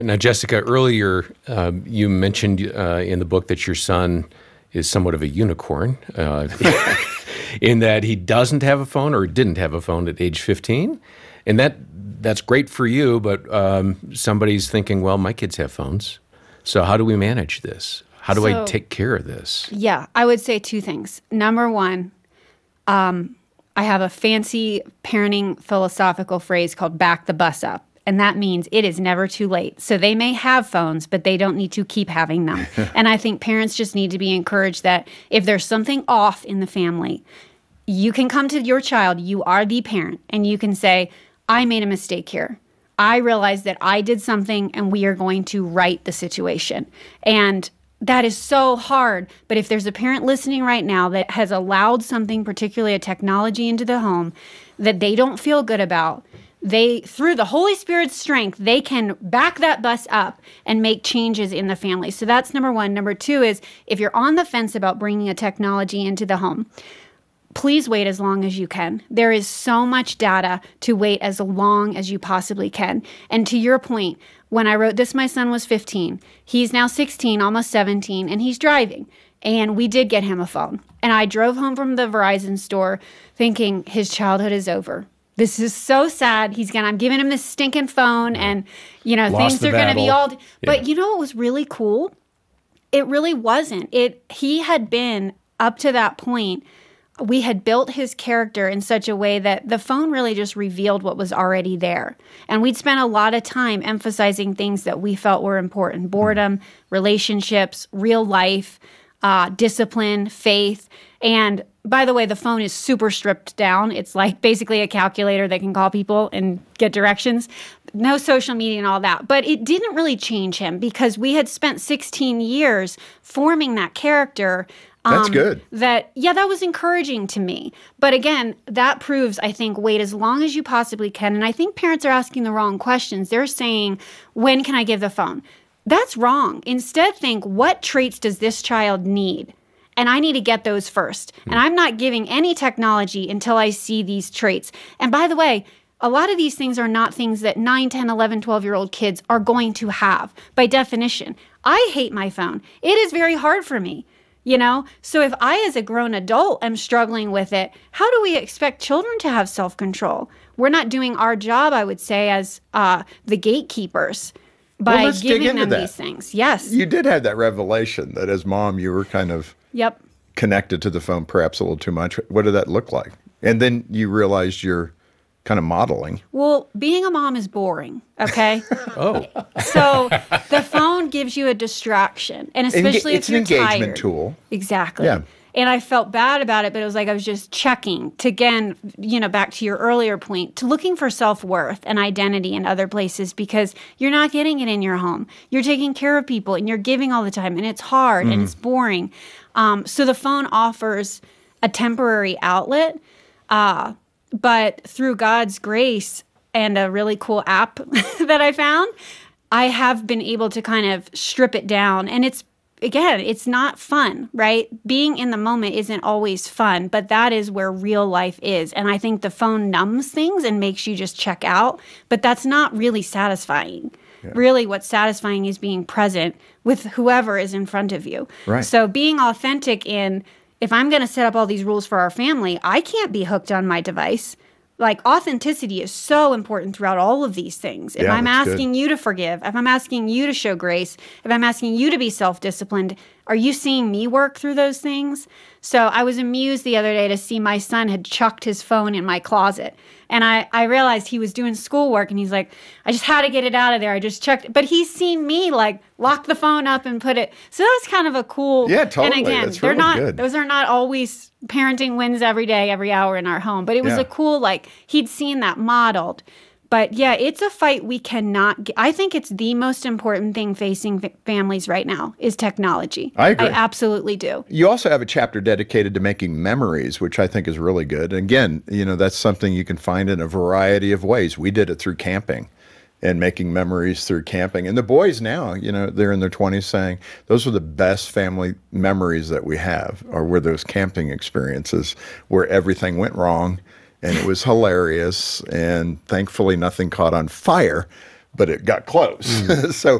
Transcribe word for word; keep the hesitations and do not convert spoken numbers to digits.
Now, Jessica, earlier uh, you mentioned uh, in the book that your son is somewhat of a unicorn uh, in that he doesn't have a phone or didn't have a phone at age fifteen. And that that's great for you, but um, somebody's thinking, well, my kids have phones. So how do we manage this? How do so, I take care of this? Yeah, I would say two things. Number one, um, I have a fancy parenting philosophical phrase called back the bus up. And that means it is never too late. So they may have phones, but they don't need to keep having them. And I think parents just need to be encouraged that if there's something off in the family, you can come to your child, you are the parent, and you can say, I made a mistake here. I realized that I did something and we are going to right the situation. And that is so hard. But if there's a parent listening right now that has allowed something, particularly a technology, into the home that they don't feel good about, they, through the Holy Spirit's strength, they can back that bus up and make changes in the family. So that's number one. Number two is if you're on the fence about bringing a technology into the home, please wait as long as you can. There is so much data to wait as long as you possibly can. And to your point, when I wrote this, my son was fifteen. He's now sixteen, almost seventeen, and he's driving. And we did get him a phone. And I drove home from the Verizon store thinking his childhood is over. This is so sad. He's gonna. I'm giving him this stinking phone, and you know Lost things are going to be all. Yeah. But you know what was really cool? It really wasn't. It. He had been up to that point. We had built his character in such a way that the phone really just revealed what was already there, and we'd spent a lot of time emphasizing things that we felt were important: boredom, relationships, real life, uh, discipline, faith, and. By the way, the phone is super stripped down. It's like basically a calculator that can call people and get directions. No social media and all that. But it didn't really change him because we had spent sixteen years forming that character. Um, That's good. That, yeah, that was encouraging to me. But again, that proves, I think, wait as long as you possibly can. And I think parents are asking the wrong questions. They're saying, when can I give the phone? That's wrong. Instead, think, what traits does this child need? And I need to get those first. And I'm not giving any technology until I see these traits. And by the way, a lot of these things are not things that nine, ten, eleven, twelve-year-old kids are going to have by definition. I hate my phone. It is very hard for me, you know? So if I, as a grown adult, am struggling with it, how do we expect children to have self-control? We're not doing our job, I would say, as uh, the gatekeepers by well, giving them that. these things. Yes. You did have that revelation that as mom, you were kind of... Yep. connected to the phone perhaps a little too much. What did that look like? And then you realized you're kind of modeling. Well, being a mom is boring, okay? Oh. So the phone gives you a distraction, and especially Enga- if it's you're an engagement tired. tool. Exactly. Yeah. And I felt bad about it, but it was like I was just checking to, again, you know, back to your earlier point, to looking for self-worth and identity in other places because you're not getting it in your home. You're taking care of people and you're giving all the time, and it's hard Mm. and it's boring. Um, so the phone offers a temporary outlet, uh, but through God's grace and a really cool app that I found, I have been able to kind of strip it down. And it's, again, it's not fun, right? Being in the moment isn't always fun, but that is where real life is. And I think the phone numbs things and makes you just check out, but that's not really satisfying. Yeah. Really, what's satisfying is being present with whoever is in front of you. Right. So being authentic in, if I'm going to set up all these rules for our family, I can't be hooked on my device. Like, authenticity is so important throughout all of these things. If Yeah, I'm that's asking good. you to forgive, if I'm asking you to show grace, if I'm asking you to be self-disciplined, are you seeing me work through those things? So I was amused the other day to see my son had chucked his phone in my closet. And I, I realized he was doing schoolwork, and he's like, I just had to get it out of there. I just checked it. But he's seen me, like, lock the phone up and put it. So that was kind of a cool. Yeah, totally. And again, That's they're really not, good. those are not always parenting wins every day, every hour in our home. But it was Yeah. a cool, like, he'd seen that modeled. But yeah, it's a fight we cannot get. I think it's the most important thing facing f- families right now is technology. I agree. I absolutely do. You also have a chapter dedicated to making memories, which I think is really good. And again, you know, that's something you can find in a variety of ways. We did it through camping and making memories through camping. And the boys now, you know, they're in their twenties saying those are the best family memories that we have, or were those camping experiences where everything went wrong and it was hilarious, and thankfully nothing caught on fire. but it got close. so